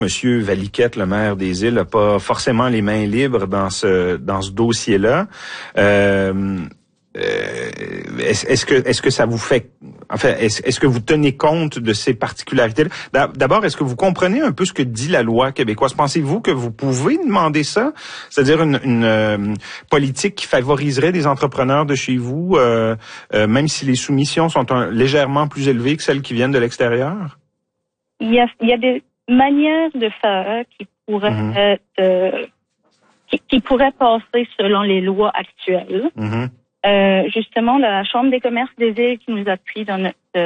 Monsieur Valiquette, le maire des Îles, n'a pas forcément les mains libres dans ce dossier-là. Est-ce que ça vous fait, enfin, est-ce que vous tenez compte de ces particularités? D'abord, est-ce que vous comprenez un peu ce que dit la loi québécoise? Pensez-vous que vous pouvez demander ça? C'est-à-dire une politique qui favoriserait des entrepreneurs de chez vous, même si les soumissions sont légèrement plus élevées que celles qui viennent de l'extérieur? Il y a des manières de faire qui pourraient être, qui pourraient passer selon les lois actuelles. Justement, la Chambre des commerces des Îles qui nous appuie dans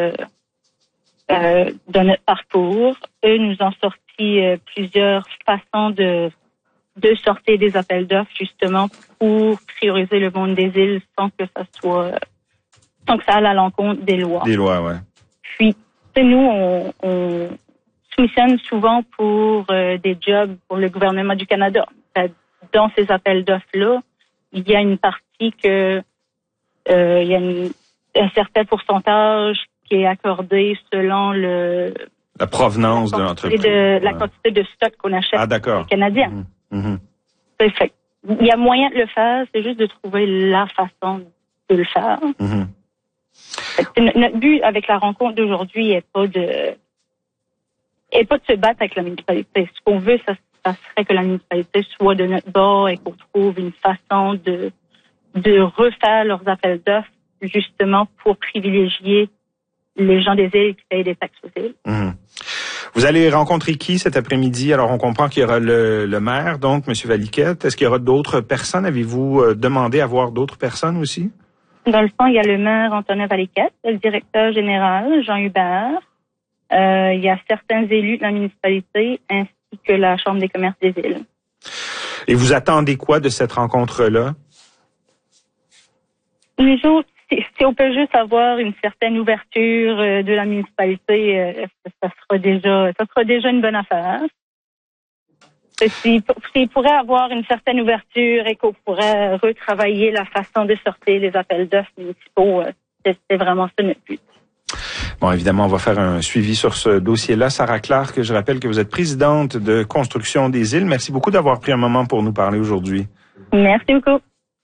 notre parcours, eux nous ont sorti plusieurs façons de sortir des appels d'offres, justement, pour prioriser le monde des îles sans que ça aille à l'encontre des lois. Des lois, ouais. Puis, nous, on soumissionne souvent pour des jobs pour le gouvernement du Canada. Dans ces appels d'offres-là, il y a une partie que il y a un certain pourcentage qui est accordé selon la provenance de l'entreprise. La quantité de stock qu'on achète aux Canadiens. Fait, il y a moyen de le faire, c'est juste de trouver la façon de le faire. Notre but avec la rencontre d'aujourd'hui est pas de se battre avec la municipalité. Ce qu'on veut, ça serait que la municipalité soit de notre bord et qu'on trouve une façon de refaire leurs appels d'offres justement pour privilégier les gens des îles qui payent des taxes aux îles. Vous allez rencontrer qui cet après-midi? Alors, on comprend qu'il y aura le maire, donc, M. Valiquette. Est-ce qu'il y aura d'autres personnes? Avez-vous demandé à voir d'autres personnes aussi? Dans le fond, il y a le maire Antonin Valiquette, le directeur général Jean Hubert. Il y a certains élus de la municipalité ainsi que la Chambre des commerces des îles. Et vous attendez quoi de cette rencontre-là? Nous autres, si on peut juste avoir une certaine ouverture de la municipalité, ça sera déjà une bonne affaire. S'il pourrait avoir une certaine ouverture et qu'on pourrait retravailler la façon de sortir les appels d'offres municipaux, c'est vraiment ça notre but. Bon, évidemment, on va faire un suivi sur ce dossier-là. Sarah Clark, je rappelle que vous êtes présidente de Construction des Îles. Merci beaucoup d'avoir pris un moment pour nous parler aujourd'hui. Merci beaucoup.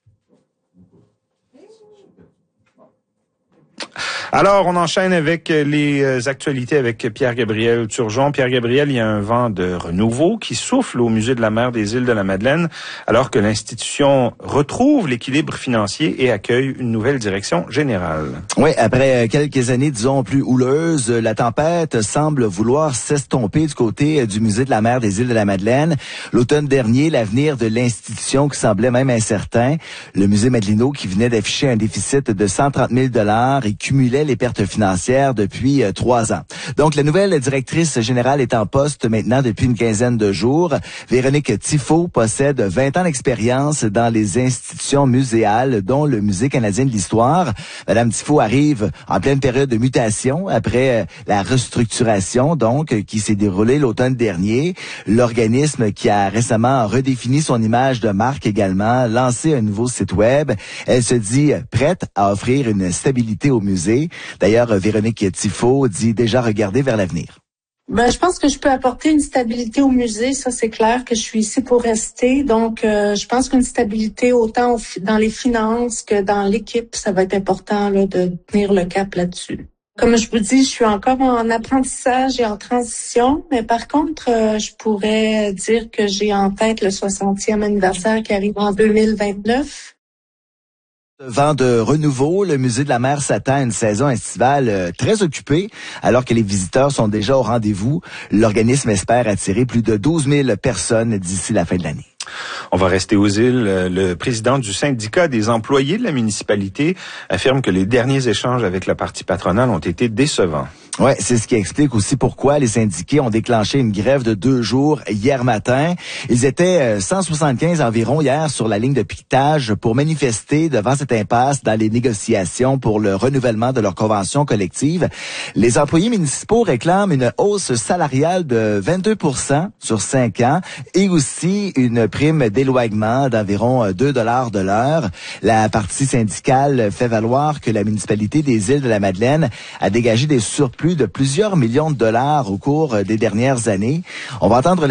Alors, on enchaîne avec les actualités avec Pierre-Gabriel Turgeon. Pierre-Gabriel, il y a un vent de renouveau qui souffle au Musée de la mer des Îles de la Madeleine, alors que l'institution retrouve l'équilibre financier et accueille une nouvelle direction générale. Oui, après quelques années, disons, plus houleuses, la tempête semble vouloir s'estomper du côté du Musée de la mer des Îles de la Madeleine. L'automne dernier, l'avenir de l'institution qui semblait même incertain. Le musée Madelino, qui venait d'afficher un déficit de 130 000 $ et cumulait les pertes financières depuis 3 ans. Donc, la nouvelle directrice générale est en poste maintenant depuis une quinzaine de jours. Véronique Thifault possède 20 ans d'expérience dans les institutions muséales, dont le Musée canadien de l'histoire. Madame Thifault arrive en pleine période de mutation après la restructuration, donc, qui s'est déroulée l'automne dernier. L'organisme qui a récemment redéfini son image de marque également, lancé un nouveau site web. Elle se dit prête à offrir une stabilité au musée. D'ailleurs, Véronique Thifault dit déjà regarder vers l'avenir. Je pense que je peux apporter une stabilité au musée. Ça, c'est clair que je suis ici pour rester. Donc, je pense qu'une stabilité autant dans les finances que dans l'équipe, ça va être important là, de tenir le cap là-dessus. Comme je vous dis, je suis encore en apprentissage et en transition. Mais par contre, je pourrais dire que j'ai en tête le 60e anniversaire qui arrive en 2029. Vent de renouveau, le musée de la mer s'attend à une saison estivale très occupée, alors que les visiteurs sont déjà au rendez-vous. L'organisme espère attirer plus de 12 000 personnes d'ici la fin de l'année. On va rester aux îles. Le président du syndicat des employés de la municipalité affirme que les derniers échanges avec la partie patronale ont été décevants. Ouais, c'est ce qui explique aussi pourquoi les syndiqués ont déclenché une grève de 2 jours hier matin. Ils étaient 175 environ hier sur la ligne de piquetage pour manifester devant cette impasse dans les négociations pour le renouvellement de leur convention collective. Les employés municipaux réclament une hausse salariale de 22% sur 5 ans et aussi une prime d'éloignement d'environ 2 $ de l'heure. La partie syndicale fait valoir que la municipalité des Îles de la Madeleine a dégagé des surplus plus de plusieurs millions de dollars au cours des dernières années. On va entendre